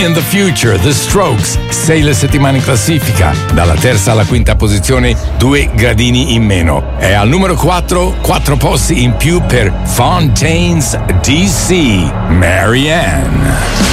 in the Future, The Strokes, 6 le settimane in classifica, dalla terza alla quinta posizione 2 gradini in meno. E al numero 4, 4 posti in più per Fontaines DC, Marianne.